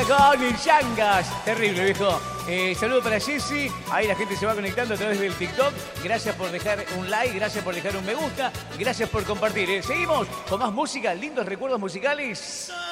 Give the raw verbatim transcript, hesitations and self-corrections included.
con Yangas. Terrible, viejo. Eh, saludo para Jessy. Ahí la gente se va conectando a través del TikTok. Gracias por dejar un like, gracias por dejar un me gusta, gracias por compartir. ¿eh? Seguimos con más música, lindos recuerdos musicales.